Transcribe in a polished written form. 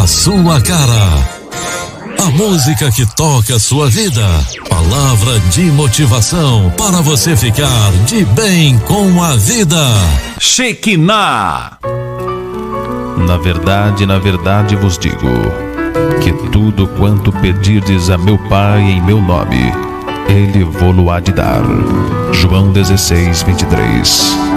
sua cara. A música que toca a sua vida. Palavra de motivação para você ficar de bem com a vida. Shekinah. Na verdade vos digo, que tudo quanto pedirdes a meu Pai em meu nome, Ele vô-lo há de dar. João 16:23.